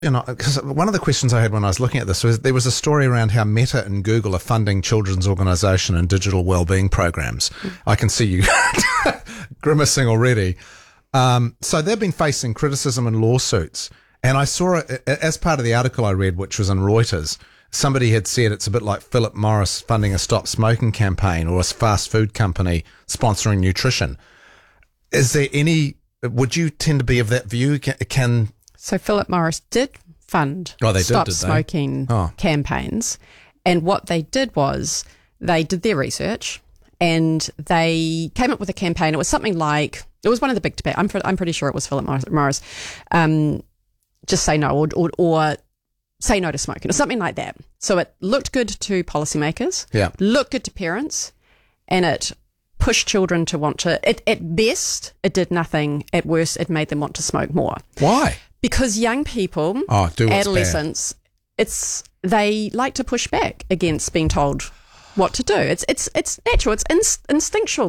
because one of the questions I had when I was looking at this was there was a story around how Meta and Google are funding children's organisation and digital wellbeing programs. I can see you grimacing already. So they've been facing criticism and lawsuits. And I saw it as part of the article I read, which was in Reuters. Somebody had said it's a bit like Philip Morris funding a stop smoking campaign or a fast food company sponsoring nutrition. Is there would you tend to be of that view? So Philip Morris did fund stop smoking campaigns. And what they did was they did their research and they came up with a campaign. It was something like, it was one of the big debates. I'm pretty sure it was Philip Morris. Just say no or say no to smoking or something like that. So it looked good to policymakers, looked good to parents, and it pushed children to want to, at best, it did nothing. At worst, it made them want to smoke more. Why? Because young people, adolescents, they like to push back against being told what to do. It's natural. It's instinctual,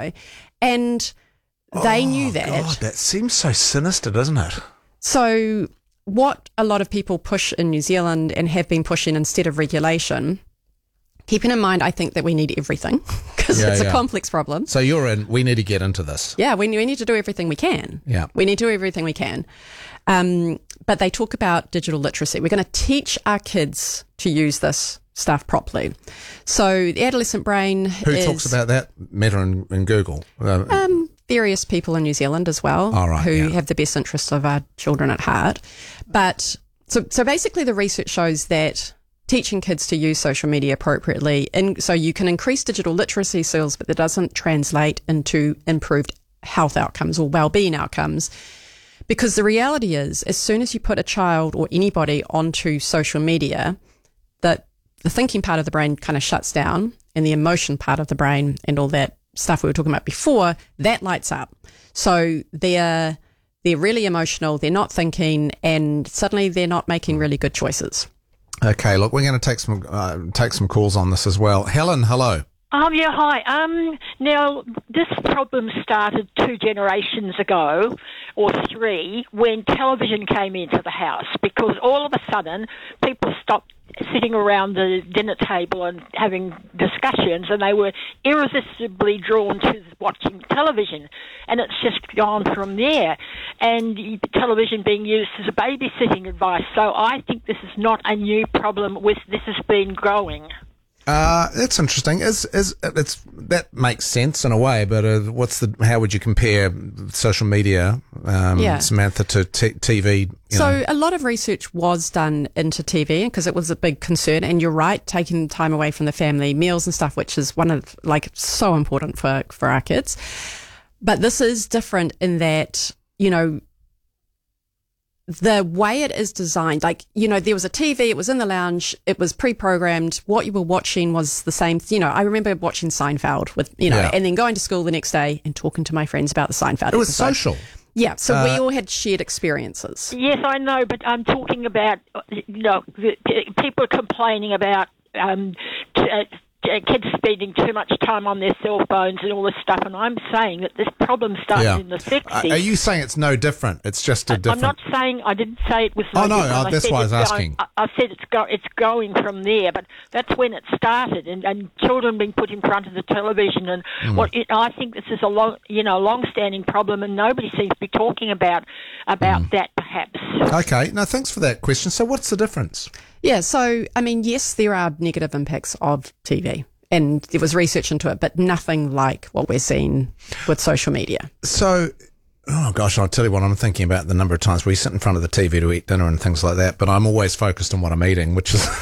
and they knew that. God, that seems so sinister, doesn't it? So what a lot of people push in New Zealand and have been pushing instead of regulation, keeping in mind, I think that we need everything because it's a complex problem. So we need to get into this. Yeah, we need to do everything we can. Yeah. We need to do everything we can. But they talk about digital literacy. We're going to teach our kids to use this stuff properly. So the adolescent brain Who talks about that? Meta and Google? Various people in New Zealand as well who have the best interests of our children at heart. But so basically the research shows that teaching kids to use social media appropriately, and so you can increase digital literacy skills, but that doesn't translate into improved health outcomes or well-being outcomes. Because the reality is, as soon as you put a child or anybody onto social media, that the thinking part of the brain kind of shuts down and the emotion part of the brain and all that stuff we were talking about before, that lights up. So they're really emotional, they're not thinking, and suddenly they're not making really good choices. Okay, look, we're going to take some calls on this as well. Helen, hello. Hi. Now, this problem started 2 generations ago, or 3, when television came into the house, because all of a sudden people stopped sitting around the dinner table and having discussions, and they were irresistibly drawn to watching television, and it's just gone from there, and television being used as a babysitting advice. So I think this is not a new problem. This has been growing. That's interesting. That makes sense in a way, but how would you compare social media, Samantha, to TV? So a lot of research was done into TV because it was a big concern, and you're right, taking time away from the family meals and stuff, which is one of so important for our kids. But this is different in that, the way it is designed, there was a TV, it was in the lounge, it was pre-programmed. What you were watching was the same. I remember watching Seinfeld and then going to school the next day and talking to my friends about the Seinfeld. It was social. Yeah, so we all had shared experiences. Yes, I know, but I'm talking about, people complaining about kids spending too much time on their cell phones and all this stuff, and I'm saying that this problem started in the 60s. Are you saying it's no different? It's just a different... I'm not saying... I didn't say it was no different. That's why I was asking. I said it's going from there, but that's when it started, and children being put in front of the television, and I think this is a long-standing problem, and nobody seems to be talking about that, perhaps. Okay, no, thanks for that question. So what's the difference? Yeah, so, yes, there are negative impacts of TV, and there was research into it, but nothing like what we're seeing with social media. So, oh gosh, I'll tell you what I'm thinking about the number of times we sit in front of the TV to eat dinner and things like that, but I'm always focused on what I'm eating, which is...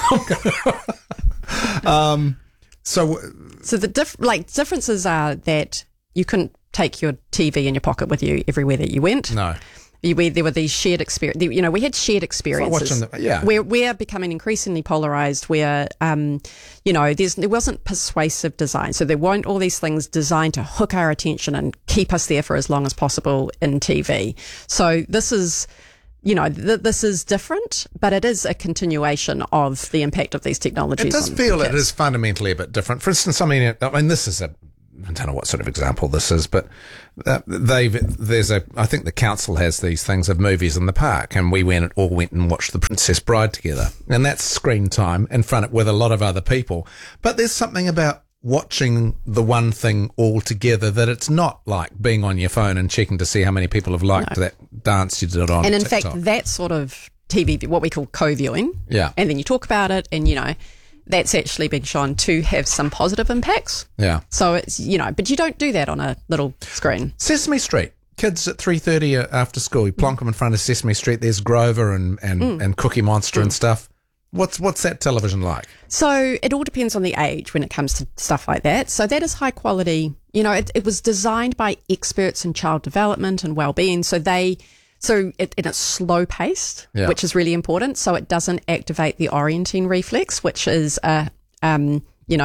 So the differences are that you couldn't take your TV in your pocket with you everywhere that you went. No. There were these shared experiences. We had shared experiences. We're becoming increasingly polarised. Where, there wasn't persuasive design, so there weren't all these things designed to hook our attention and keep us there for as long as possible in TV. So this is, this is different, but it is a continuation of the impact of these technologies. It does feel it is fundamentally a bit different. For instance, this is I don't know what sort of example this is, but I think the council has these things of movies in the park, and we all went and watched The Princess Bride together, and that's screen time in front with a lot of other people. But there's something about watching the one thing all together that it's not like being on your phone and checking to see how many people have liked that dance you did on And in TikTok. fact, that sort of TV, what we call co-viewing, yeah, and then you talk about it, and that's actually been shown to have some positive impacts. Yeah. So it's, but you don't do that on a little screen. Sesame Street. Kids at 3:30 after school, you plonk them in front of Sesame Street. There's Grover and Cookie Monster and stuff. What's that television like? So it all depends on the age when it comes to stuff like that. So that is high quality. It was designed by experts in child development and well-being. And it's slow paced, which is really important. So it doesn't activate the orienting reflex, which is from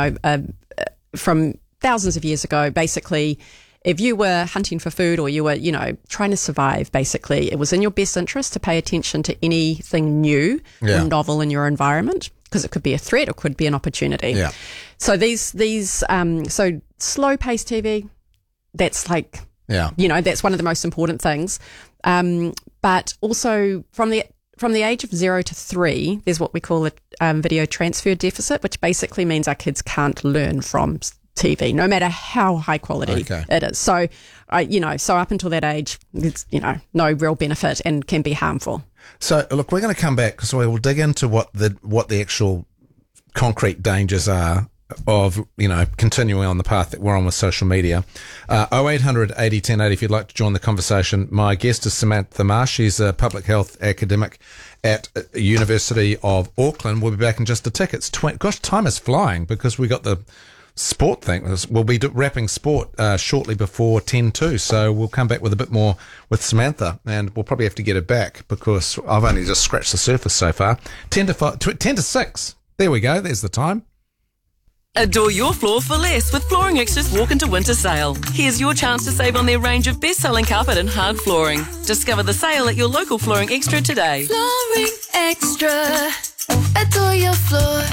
thousands of years ago. Basically, if you were hunting for food or you were, trying to survive, basically, it was in your best interest to pay attention to anything new or novel in your environment, because it could be a threat or could be an opportunity. Yeah. So so slow paced TV, that's like, that's one of the most important things. But also from the age of 0 to 3, there's what we call a video transfer deficit, which basically means our kids can't learn from TV, no matter how high quality it is. So, so up until that age, it's, no real benefit and can be harmful. So, look, we're going to come back because we will dig into what the actual concrete dangers are of, continuing on the path that we're on with social media. 0800 80 1080 if you'd like to join the conversation. My guest is Samantha Marsh. She's a public health academic at University of Auckland. We'll be back in just a tick. Gosh, time is flying because we got the sport thing. We'll be wrapping sport shortly before 10:02, so we'll come back with a bit more with Samantha, and we'll probably have to get her back because I've only just scratched the surface so far. 10 to 6. There we go. There's the time. Adore your floor for less with Flooring Extra's Walk into Winter sale. Here's your chance to save on their range of best-selling carpet and hard flooring. Discover the sale at your local Flooring Extra today. Flooring Extra. Adore your floor.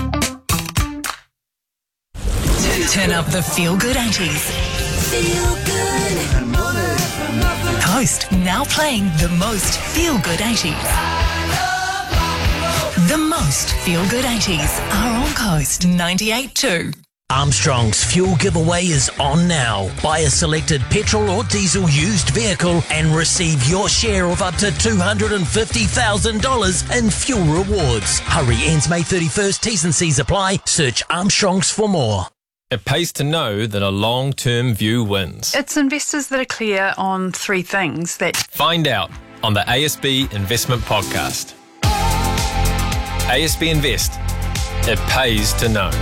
Turn up the feel-good 80s. Feel good. Coast now playing the most feel-good 80s. The most feel-good 80s are on Coast 98.2. Armstrong's fuel giveaway is on now. Buy a selected petrol or diesel used vehicle and receive your share of up to $250,000 in fuel rewards. Hurry, ends May 31st. T's and C's apply. Search Armstrong's for more. It pays to know that a long-term view wins. It's investors that are clear on three things that... Find out on the ASB Investment Podcast. ASB Invest. It pays to know.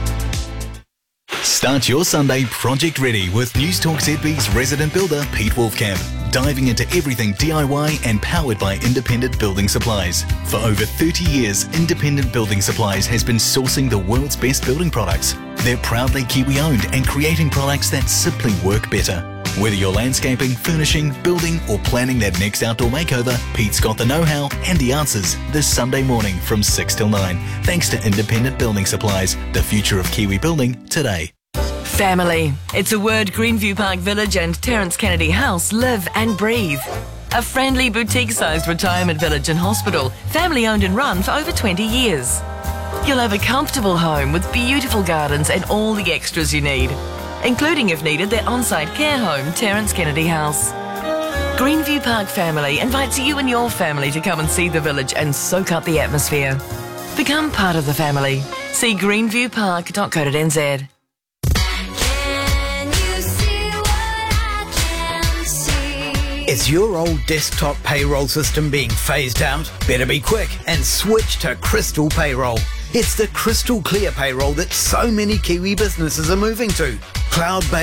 Start your Sunday project ready with Newstalk ZB's resident builder Pete Wolfcamp, diving into everything DIY and powered by Independent Building Supplies. For over 30 years, Independent Building Supplies has been sourcing the world's best building products. They're proudly Kiwi-owned and creating products that simply work better. Whether you're landscaping, furnishing, building, or planning that next outdoor makeover, Pete's got the know-how and the answers this Sunday morning from 6 till 9. Thanks to Independent Building Supplies, the future of Kiwi building today. Family. It's a word Greenview Park Village and Terence Kennedy House live and breathe. A friendly boutique-sized retirement village and hospital, family-owned and run for over 20 years. You'll have a comfortable home with beautiful gardens and all the extras you need, including, if needed, their on-site care home, Terence Kennedy House. Greenview Park Family invites you and your family to come and see the village and soak up the atmosphere. Become part of the family. See greenviewpark.co.nz. Is your old desktop payroll system being phased out? Better be quick and switch to Crystal Payroll. It's the crystal clear payroll that so many Kiwi businesses are moving to. Cloud-based